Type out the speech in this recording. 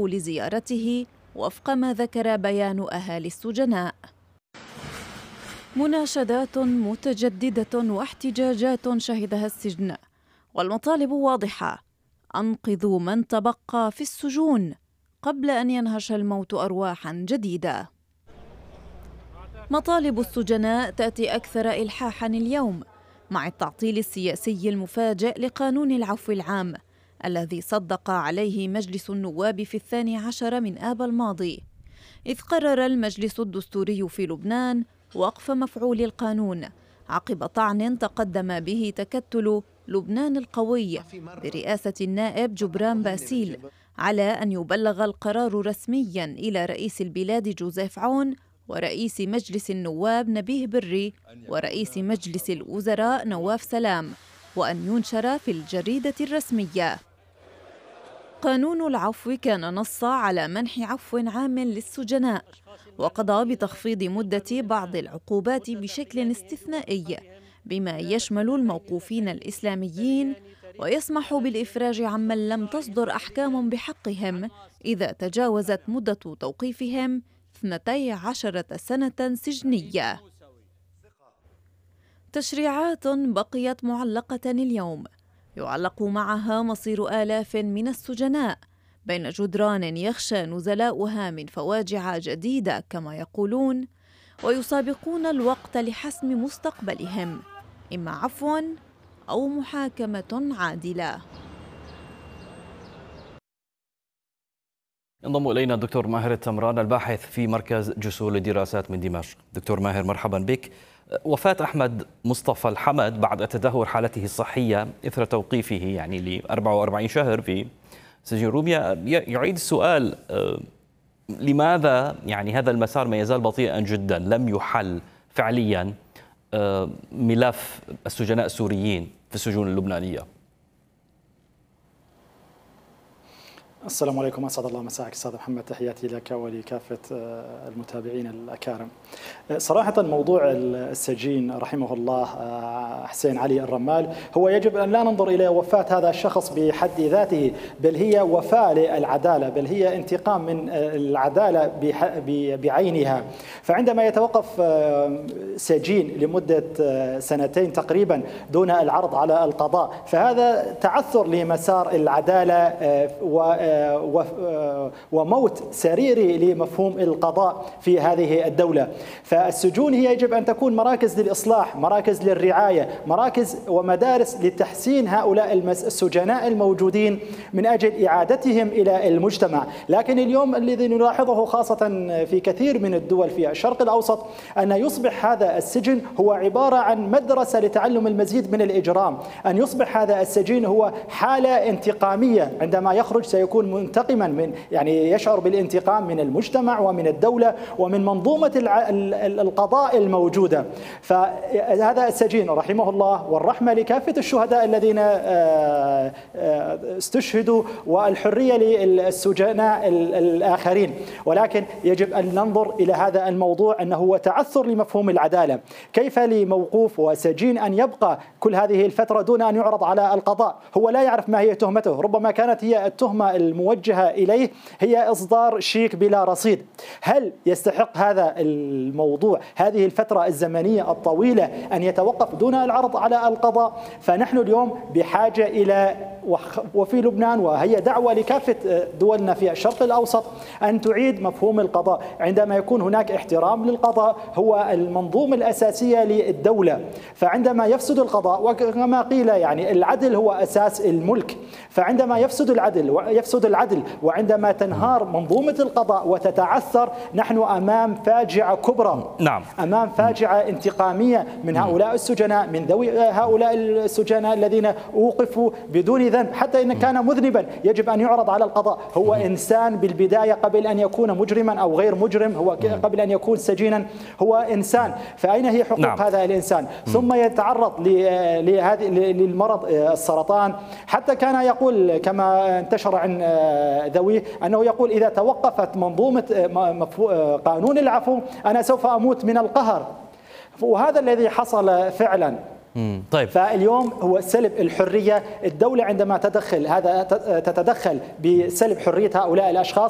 ذهبوا لزيارته وفق ما ذكر بيان أهالي السجناء. مناشدات متجددة واحتجاجات شهدها السجن، والمطالب واضحة: أنقذوا من تبقى في السجون قبل أن ينهش الموت أرواحاً جديدة. مطالب السجناء تأتي أكثر إلحاحاً اليوم مع التعطيل السياسي المفاجئ لقانون العفو العام الذي صدق عليه مجلس النواب في 12 من آب الماضي، إذ قرر المجلس الدستوري في لبنان وقف مفعول القانون عقب طعن تقدم به تكتل لبنان القوي برئاسة النائب جبران باسيل على أن يبلغ القرار رسمياً إلى رئيس البلاد جوزيف عون ورئيس مجلس النواب نبيه بري ورئيس مجلس الوزراء نواف سلام، وأن ينشر في الجريدة الرسمية. قانون العفو كان نص على منح عفو عام للسجناء، وقضى بتخفيض مدة بعض العقوبات بشكل استثنائي بما يشمل الموقوفين الإسلاميين، ويسمح بالإفراج عمن لم تصدر أحكام بحقهم إذا تجاوزت مدة توقيفهم 12 سنة سجنية. تشريعات بقيت معلقة اليوم يعلق معها مصير آلاف من السجناء بين جدران يخشى نزلاؤها من فواجع جديدة كما يقولون، ويسابقون الوقت لحسم مستقبلهم، إما عفو أو محاكمة عادلة. انضم إلينا الدكتور ماهر التمران الباحث في مركز جسور للدراسات من دمشق. دكتور ماهر مرحبا بك. وفاة أحمد مصطفى الحمد بعد تدهور حالته الصحية إثر توقيفه ل 44 شهر في سجن روميا يعيد السؤال: لماذا هذا المسار ما يزال بطيئا جدا، لم يحل فعليا ملف السجناء السوريين في السجون اللبنانية؟ السلام عليكم، أسعد الله مساءك أستاذ محمد، تحياتي لك ولكافة المتابعين الأكارم. صراحة موضوع السجين رحمه الله حسين علي الرمال هو يجب أن لا ننظر إلى وفاة هذا الشخص بحد ذاته، بل هي وفاة للعدالة، بل هي انتقام من العدالة بعينها. فعندما يتوقف سجين لمدة 2 تقريبا دون العرض على القضاء، فهذا تعثر لمسار العدالة وموت سريري لمفهوم القضاء في هذه الدولة. فالسجون هي يجب أن تكون مراكز للإصلاح، مراكز للرعاية، مراكز ومدارس لتحسين هؤلاء السجناء الموجودين من أجل إعادتهم إلى المجتمع. لكن اليوم الذي نلاحظه خاصة في كثير من الدول في الشرق الأوسط أن يصبح هذا السجن هو عبارة عن مدرسة لتعلم المزيد من الإجرام، أن يصبح هذا السجين هو حالة انتقامية، عندما يخرج سيكون منتقما من يشعر بالانتقام من المجتمع ومن الدولة ومن منظومة القضاء الموجودة. فهذا السجين رحمه الله، والرحمة لكافة الشهداء الذين استشهدوا، والحرية للسجناء الآخرين، ولكن يجب أن ننظر إلى هذا الموضوع أنه هو تعثر لمفهوم العدالة. كيف لموقوف وسجين أن يبقى كل هذه الفترة دون أن يعرض على القضاء؟ هو لا يعرف ما هي تهمته، ربما كانت هي التهمة الموجهة إليه هي إصدار شيك بلا رصيد. هل يستحق هذا الموضوع هذه الفترة الزمنية الطويلة أن يتوقف دون العرض على القضاء؟ فنحن اليوم بحاجة إلى، وفي لبنان وهي دعوة لكافة دولنا في الشرق الأوسط، أن تعيد مفهوم القضاء. عندما يكون هناك احترام للقضاء هو المنظومة الأساسية للدولة. فعندما يفسد القضاء، وكما قيل العدل هو أساس الملك، فعندما يفسد العدل وعندما تنهار منظومة القضاء وتتعثر، نحن أمام فاجعة كبرى. نعم. أمام فاجعة انتقامية من هؤلاء السجناء، من ذوي هؤلاء السجناء الذين أوقفوا بدون ذنب، حتى إن كان مذنبا يجب أن يعرض على القضاء. هو إنسان بالبداية قبل أن يكون مجرما أو غير مجرم، هو قبل أن يكون سجينا هو إنسان. فأين هي حقوق نعم. هذا الإنسان؟ ثم يتعرض للمرض السرطان. حتى كان يقول كما انتشر عن ذويه أنه يقول: إذا توقفت منظومة قانون العفو أنا سوف أموت من القهر. وهذا الذي حصل فعلا. طيب. فاليوم هو سلب الحرية. الدولة عندما تتدخل بسلب حرية هؤلاء الأشخاص